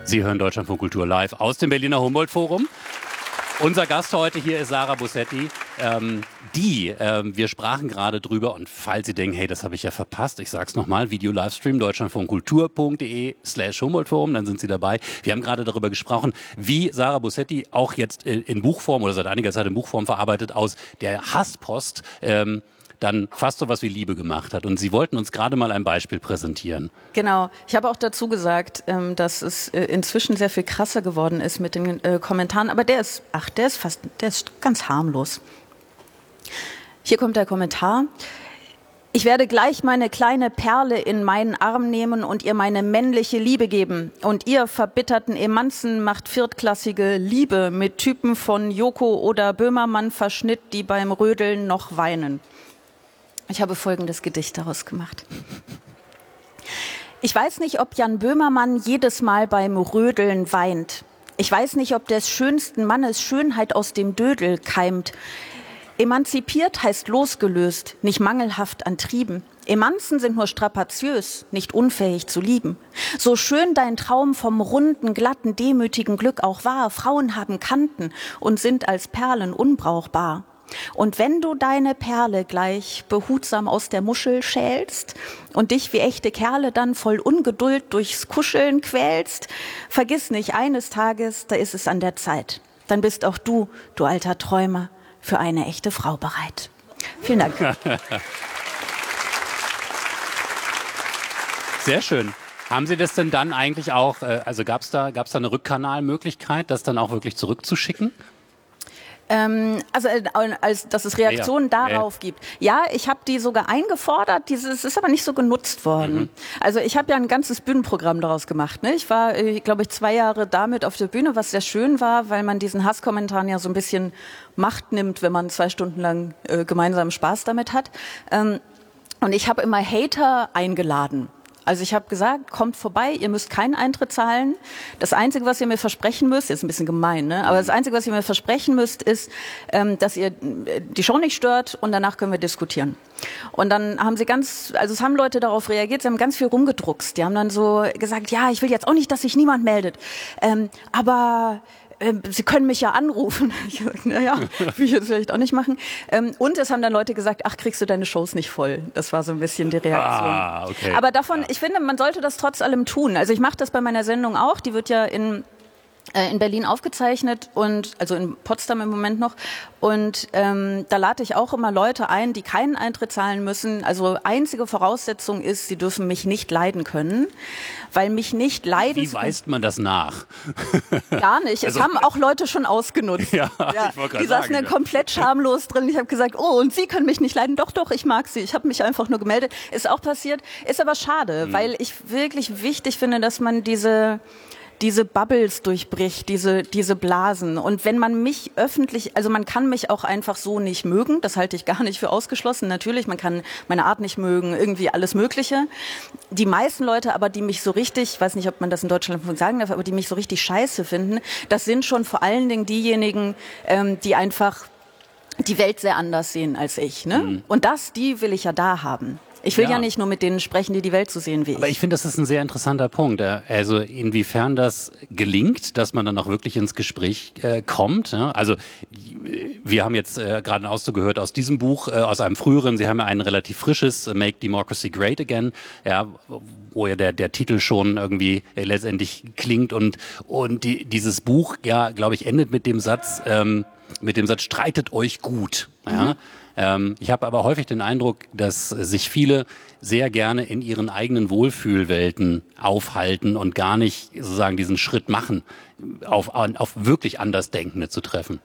Sie hören Deutschlandfunk Kultur live aus dem Berliner Humboldt-Forum. Unser Gast heute hier ist Sarah Bussetti. Wir sprachen gerade drüber, und falls Sie denken, hey, das habe ich ja verpasst, ich sag's nochmal, Video-Livestream, deutschlandfunkkultur.de/Humboldt-Forum, dann sind Sie dabei. Wir haben gerade darüber gesprochen, wie Sarah Bussetti auch jetzt in Buchform oder seit einiger Zeit in Buchform verarbeitet aus der Hasspost dann fast so was wie Liebe gemacht hat. Und Sie wollten uns gerade mal ein Beispiel präsentieren. Genau. Ich habe auch dazu gesagt, dass es inzwischen sehr viel krasser geworden ist mit den Kommentaren. Aber der ist ganz harmlos. Hier kommt der Kommentar. Ich werde gleich meine kleine Perle in meinen Arm nehmen und ihr meine männliche Liebe geben. Und ihr verbitterten Emanzen macht viertklassige Liebe mit Typen von Joko oder Böhmermann-Verschnitt, die beim Rödeln noch weinen. Ich habe folgendes Gedicht daraus gemacht. Ich weiß nicht, ob Jan Böhmermann jedes Mal beim Rödeln weint. Ich weiß nicht, ob des schönsten Mannes Schönheit aus dem Dödel keimt. Emanzipiert heißt losgelöst, nicht mangelhaft an Trieben. Emanzen sind nur strapaziös, nicht unfähig zu lieben. So schön dein Traum vom runden, glatten, demütigen Glück auch war, Frauen haben Kanten und sind als Perlen unbrauchbar. Und wenn du deine Perle gleich behutsam aus der Muschel schälst und dich wie echte Kerle dann voll Ungeduld durchs Kuscheln quälst, vergiss nicht, eines Tages, da ist es an der Zeit. Dann bist auch du alter Träumer, für eine echte Frau bereit. Vielen Dank. Sehr schön. Haben Sie das denn dann eigentlich auch, also gab's da eine Rückkanalmöglichkeit, das dann auch wirklich zurückzuschicken? Dass es Reaktionen darauf gibt. Ja, ich habe die sogar eingefordert, es ist aber nicht so genutzt worden. Also ich habe ja ein ganzes Bühnenprogramm daraus gemacht. Ne? Ich war, glaube ich, 2 Jahre damit auf der Bühne, was sehr schön war, weil man diesen Hasskommentaren ja so ein bisschen Macht nimmt, wenn man 2 Stunden lang gemeinsam Spaß damit hat. Und ich habe immer Hater eingeladen. Also ich habe gesagt, kommt vorbei, ihr müsst keinen Eintritt zahlen. Das Einzige, was ihr mir versprechen müsst, ist ein bisschen gemein, ne? Aber das Einzige, was ihr mir versprechen müsst, ist, dass ihr die Show nicht stört und danach können wir diskutieren. Und dann haben es haben Leute darauf reagiert, sie haben ganz viel rumgedruckst. Die haben dann so gesagt, ja, ich will jetzt auch nicht, dass sich niemand meldet. Aber Sie können mich ja anrufen. Ich sag, naja, will ich jetzt vielleicht auch nicht machen. Und es haben dann Leute gesagt, ach, kriegst du deine Shows nicht voll. Das war so ein bisschen die Reaktion. Okay. Aber davon, ich finde, man sollte das trotz allem tun. Also ich mache das bei meiner Sendung auch. Die wird ja in Berlin aufgezeichnet und also in Potsdam im Moment noch und da lade ich auch immer Leute ein, die keinen Eintritt zahlen müssen. Also einzige Voraussetzung ist, sie dürfen mich nicht leiden können, weil mich nicht leiden. Wie weist man das nach? Gar nicht. Es haben auch Leute schon ausgenutzt. Ja. Ich wollte gerade die saßen dann komplett schamlos drin. Ich habe gesagt, oh, und Sie können mich nicht leiden. Doch, ich mag Sie. Ich habe mich einfach nur gemeldet. Ist auch passiert. Ist aber schade, weil ich wirklich wichtig finde, dass man diese Bubbles durchbricht, diese Blasen. Und wenn man mich öffentlich, also man kann mich auch einfach so nicht mögen, das halte ich gar nicht für ausgeschlossen. Natürlich, man kann meine Art nicht mögen, irgendwie alles Mögliche. Die meisten Leute aber, die mich so richtig, ich weiß nicht, ob man das in Deutschland sagen darf, aber die mich so richtig scheiße finden, das sind schon vor allen Dingen diejenigen, die einfach die Welt sehr anders sehen als ich. Ne? Und die will ich ja da haben. Ich will ja nicht nur mit denen sprechen, die Welt so sehen wie ich. Aber ich finde, das ist ein sehr interessanter Punkt. Also inwiefern das gelingt, dass man dann auch wirklich ins Gespräch kommt. Ja? Also wir haben jetzt gerade einen Auszug gehört aus diesem Buch, aus einem früheren. Sie haben ja ein relativ frisches, Make Democracy Great Again, ja, wo ja der Titel schon irgendwie letztendlich klingt. Und dieses Buch, ja, glaube ich, endet mit dem Satz, streitet euch gut. Ja? Ich habe aber häufig den Eindruck, dass sich viele sehr gerne in ihren eigenen Wohlfühlwelten aufhalten und gar nicht sozusagen diesen Schritt machen, auf wirklich Andersdenkende zu treffen.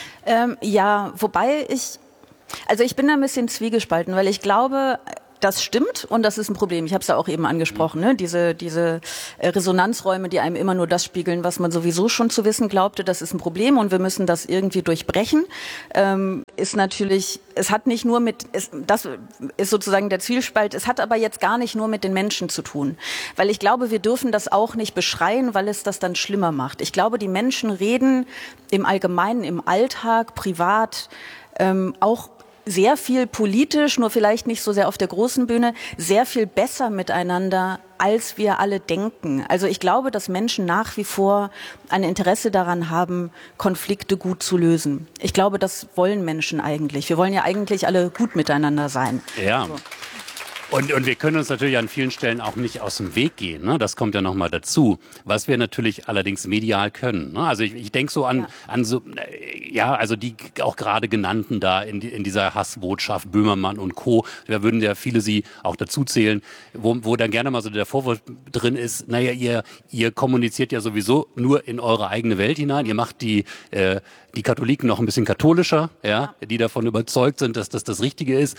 Wobei ich bin da ein bisschen zwiegespalten, weil ich glaube, das stimmt und das ist ein Problem. Ich habe es ja auch eben angesprochen, ne? Diese Resonanzräume, die einem immer nur das spiegeln, was man sowieso schon zu wissen glaubte, das ist ein Problem und wir müssen das irgendwie durchbrechen. Ist natürlich, es hat nicht nur das ist sozusagen der Zwiespalt, es hat aber jetzt gar nicht nur mit den Menschen zu tun. Weil ich glaube, wir dürfen das auch nicht beschreien, weil es das dann schlimmer macht. Ich glaube, die Menschen reden im Allgemeinen, im Alltag, privat, auch sehr viel politisch, nur vielleicht nicht so sehr auf der großen Bühne, sehr viel besser miteinander, als wir alle denken. Also ich glaube, dass Menschen nach wie vor ein Interesse daran haben, Konflikte gut zu lösen. Ich glaube, das wollen Menschen eigentlich. Wir wollen ja eigentlich alle gut miteinander sein. Ja. So. Und wir können uns natürlich an vielen Stellen auch nicht aus dem Weg gehen. Ne? Das kommt ja nochmal dazu. Was wir natürlich allerdings medial können. Ne? Also ich denke so an so, ja, also die auch gerade genannten da in dieser Hassbotschaft, Böhmermann und Co. Da würden ja viele sie auch dazu zählen, wo dann gerne mal so der Vorwurf drin ist, naja, ihr kommuniziert ja sowieso nur in eure eigene Welt hinein. Ihr macht die Katholiken noch ein bisschen katholischer, ja, die davon überzeugt sind, dass das Richtige ist.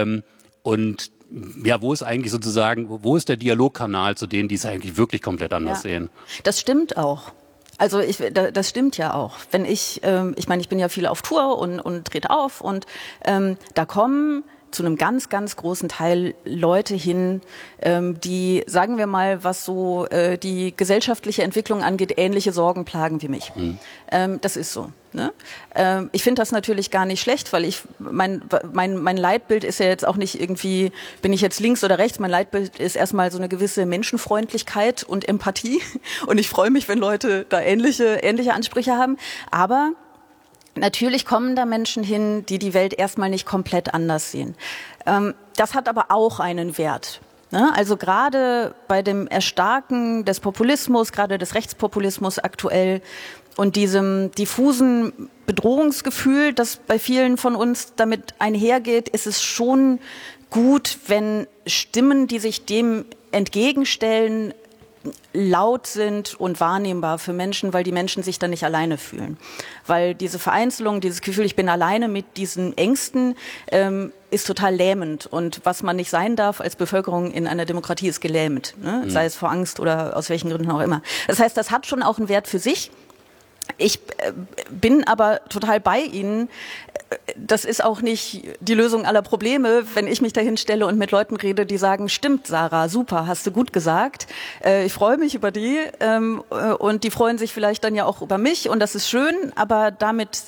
Und ja, wo ist eigentlich sozusagen, wo ist der Dialogkanal zu denen, die es eigentlich wirklich komplett anders sehen? Das stimmt auch. Also das stimmt ja auch. Wenn ich meine, ich bin ja viel auf Tour und trete auf und da kommen zu einem ganz, ganz großen Teil Leute hin, die, sagen wir mal, was so die gesellschaftliche Entwicklung angeht, ähnliche Sorgen plagen wie mich. Das ist so. Ne? Ich finde das natürlich gar nicht schlecht, weil mein Leitbild ist ja jetzt auch nicht irgendwie, bin ich jetzt links oder rechts, mein Leitbild ist erstmal so eine gewisse Menschenfreundlichkeit und Empathie und ich freue mich, wenn Leute da ähnliche Ansprüche haben, aber natürlich kommen da Menschen hin, die die Welt erstmal nicht komplett anders sehen. Das hat aber auch einen Wert. Ne? Also gerade bei dem Erstarken des Populismus, gerade des Rechtspopulismus aktuell und diesem diffusen Bedrohungsgefühl, das bei vielen von uns damit einhergeht, ist es schon gut, wenn Stimmen, die sich dem entgegenstellen, laut sind und wahrnehmbar für Menschen, weil die Menschen sich dann nicht alleine fühlen. Weil diese Vereinzelung, dieses Gefühl, ich bin alleine mit diesen Ängsten, ist total lähmend. Und was man nicht sein darf als Bevölkerung in einer Demokratie, ist gelähmt. Ne? Sei es vor Angst oder aus welchen Gründen auch immer. Das heißt, das hat schon auch einen Wert für sich. Ich bin aber total bei Ihnen. Das ist auch nicht die Lösung aller Probleme, wenn ich mich dahin stelle und mit Leuten rede, die sagen, stimmt, Sarah, super, hast du gut gesagt. Ich freue mich über die und die freuen sich vielleicht dann ja auch über mich und das ist schön, aber damit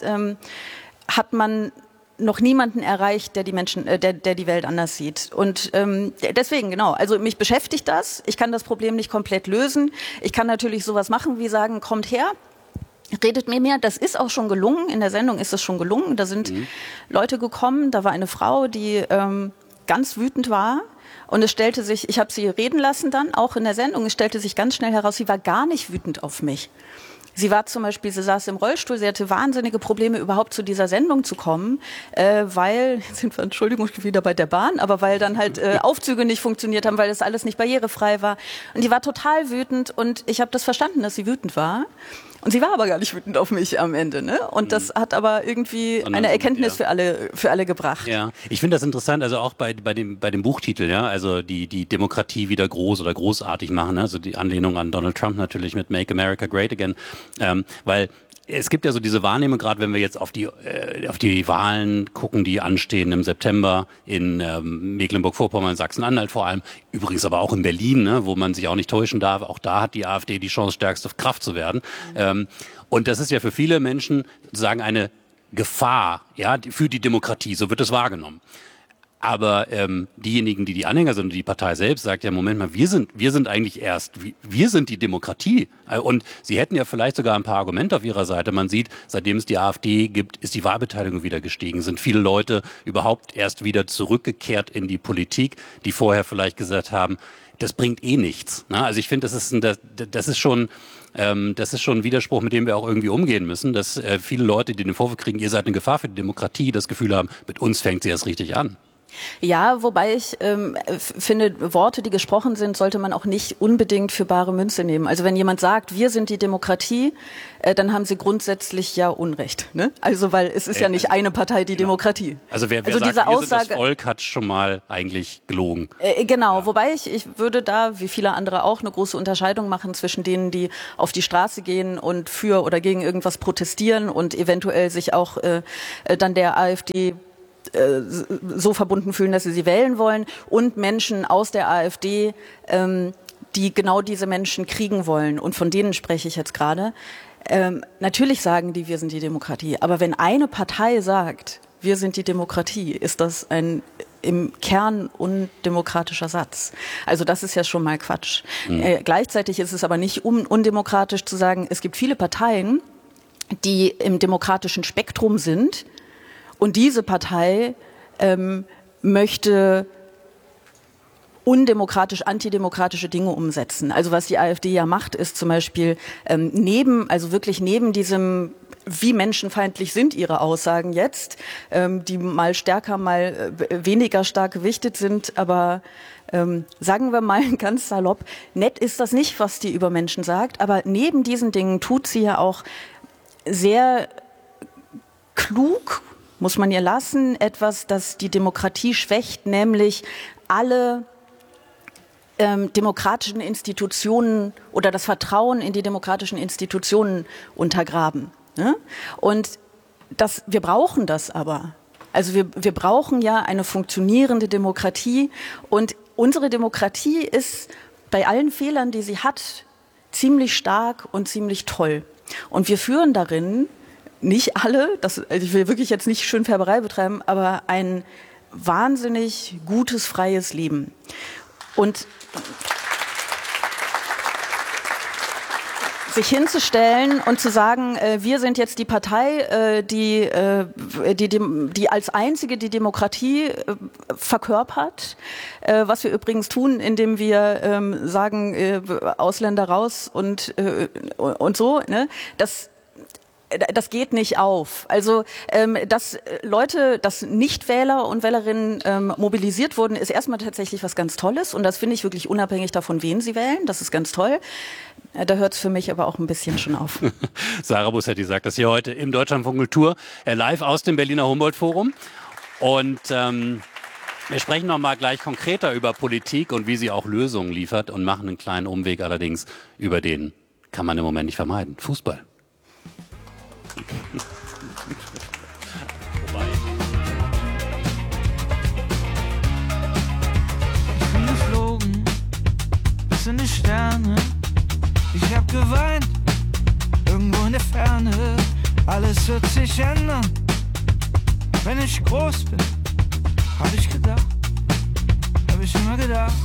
hat man noch niemanden erreicht, der die Menschen, der die Welt anders sieht. Und deswegen, genau, also mich beschäftigt das. Ich kann das Problem nicht komplett lösen. Ich kann natürlich sowas machen wie sagen, kommt her. Redet mir mehr, das ist auch schon gelungen, in der Sendung ist es schon gelungen, da sind Leute gekommen, da war eine Frau, die ganz wütend war und es stellte sich, ich habe sie reden lassen dann, auch in der Sendung, es stellte sich ganz schnell heraus, sie war gar nicht wütend auf mich. Sie war zum Beispiel, sie saß im Rollstuhl, sie hatte wahnsinnige Probleme, überhaupt zu dieser Sendung zu kommen, weil, jetzt sind wir, Entschuldigung, wieder bei der Bahn, aber weil dann halt Aufzüge nicht funktioniert haben, weil das alles nicht barrierefrei war. Und die war total wütend und ich habe das verstanden, dass sie wütend war. Und sie war aber gar nicht wütend auf mich am Ende, ne? Und das hat aber irgendwie eine Erkenntnis für alle gebracht. Ja, ich finde das interessant, also auch bei dem Buchtitel, ja, also die Demokratie wieder groß oder großartig machen, ne? Also die Anlehnung an Donald Trump natürlich mit Make America Great Again, weil es gibt ja so diese Wahrnehmung, gerade wenn wir jetzt auf die Wahlen gucken, die anstehen im September in Mecklenburg-Vorpommern, Sachsen-Anhalt vor allem, übrigens aber auch in Berlin, ne, wo man sich auch nicht täuschen darf, auch da hat die AfD die Chance, stärkste Kraft zu werden. Und das ist ja für viele Menschen sozusagen eine Gefahr, ja, für die Demokratie, so wird es wahrgenommen. Aber diejenigen, die Anhänger sind, die Partei selbst, sagt ja, Moment mal, wir sind eigentlich wir sind die Demokratie. Und sie hätten ja vielleicht sogar ein paar Argumente auf ihrer Seite. Man sieht, seitdem es die AfD gibt, ist die Wahlbeteiligung wieder gestiegen. Sind viele Leute überhaupt erst wieder zurückgekehrt in die Politik, die vorher vielleicht gesagt haben, das bringt eh nichts. Na, also ich finde, das ist schon ein Widerspruch, mit dem wir auch irgendwie umgehen müssen, dass viele Leute, die den Vorwurf kriegen, ihr seid eine Gefahr für die Demokratie, das Gefühl haben, mit uns fängt sie erst richtig an. Ja, wobei ich finde, Worte, die gesprochen sind, sollte man auch nicht unbedingt für bare Münze nehmen. Also wenn jemand sagt, wir sind die Demokratie, dann haben sie grundsätzlich ja Unrecht. Ne? Also weil es ist ja nicht eine Partei die Demokratie. Also wer sagt, diese Aussage, wir sind das Volk, hat schon mal eigentlich gelogen. Genau, ja. Wobei ich würde da, wie viele andere auch, eine große Unterscheidung machen zwischen denen, die auf die Straße gehen und für oder gegen irgendwas protestieren und eventuell sich auch dann der AfD so verbunden fühlen, dass sie wählen wollen, und Menschen aus der AfD, die genau diese Menschen kriegen wollen. Und von denen spreche ich jetzt gerade. Natürlich sagen die, wir sind die Demokratie. Aber wenn eine Partei sagt, wir sind die Demokratie, ist das ein im Kern undemokratischer Satz. Also das ist ja schon mal Quatsch. Gleichzeitig ist es aber nicht undemokratisch zu sagen, es gibt viele Parteien, die im demokratischen Spektrum sind und diese Partei möchte undemokratisch, antidemokratische Dinge umsetzen. Also was die AfD ja macht, ist zum Beispiel neben diesem, wie menschenfeindlich sind ihre Aussagen jetzt, die mal stärker, mal weniger stark gewichtet sind, aber sagen wir mal ganz salopp, nett ist das nicht, was die über Menschen sagt, aber neben diesen Dingen tut sie ja auch sehr klug, muss man ihr lassen, etwas, das die Demokratie schwächt, nämlich alle demokratischen Institutionen oder das Vertrauen in die demokratischen Institutionen untergraben. Ne? Und wir brauchen das aber. Also wir brauchen ja eine funktionierende Demokratie und unsere Demokratie ist bei allen Fehlern, die sie hat, ziemlich stark und ziemlich toll. Und wir führen darin, nicht alle, ich will wirklich jetzt nicht Schönfärberei betreiben, aber ein wahnsinnig gutes, freies Leben. Und sich hinzustellen und zu sagen, wir sind jetzt die Partei, die als einzige die Demokratie verkörpert, was wir übrigens tun, indem wir sagen, Ausländer raus und so, ne? Das geht nicht auf. Also, dass Nichtwähler und Wählerinnen mobilisiert wurden, ist erstmal tatsächlich was ganz Tolles. Und das finde ich wirklich unabhängig davon, wen sie wählen. Das ist ganz toll. Da hört es für mich aber auch ein bisschen schon auf. Sarah Bussetti sagt das hier heute im Deutschlandfunk Kultur, live aus dem Berliner Humboldt-Forum. Und wir sprechen noch mal gleich konkreter über Politik und wie sie auch Lösungen liefert und machen einen kleinen Umweg allerdings über den, kann man im Moment nicht vermeiden, Fußball. Ich bin geflogen bis in die Sterne. Ich hab geweint irgendwo in der Ferne. Alles wird sich ändern, wenn ich groß bin. Hab ich immer gedacht.